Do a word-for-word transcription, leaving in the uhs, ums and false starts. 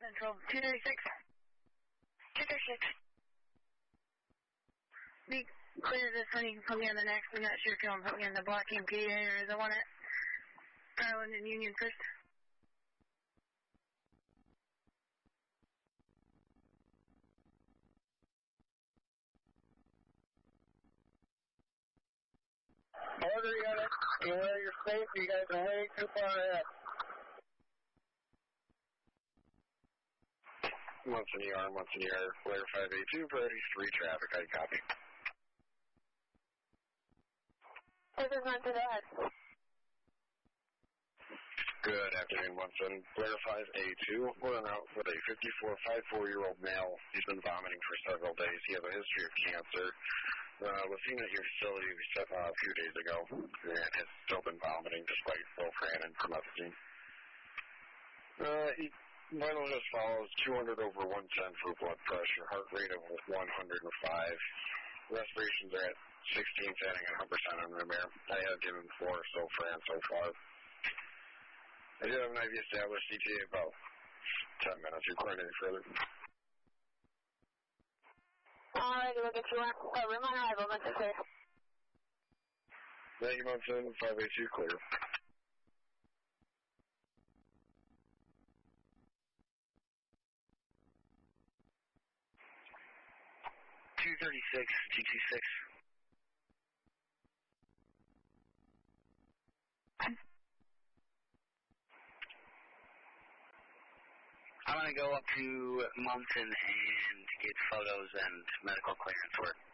Central, two thirty-six. two thirty-six. Be clear this one, you can put me on the next. I'm not sure if you want to put me on the blocking P A or the one at Ireland and Union first. Order unit, beware your space, you guys are way too far ahead. Munson E R, Munson E R, Blair five eight two, Brody three traffic, I copy. This is Munson, go ahead. Good afternoon, Munson. Blair five eight two, we're en route with a fifty-four, fifty-four-year-old male. He's been vomiting for several days. He has a history of cancer. Uh, was seen at your facility uh, a few days ago, and has still been vomiting despite Flofran and promethazine. Uh, he vitals as follows: two hundred over one ten for blood pressure, heart rate of one hundred five, respirations are at sixteen, standing at one hundred percent on room air. I have given four Flofran so far. I do have an I V established, C T A about ten minutes. You coordinate further. Alright, we'll get you on. Oh, room on arrival, Munson, clear. Thank you, Munson. five eight two, clear. two thirty-six, two two six. I'm going to go up to Munson and get photos and medical clearance work.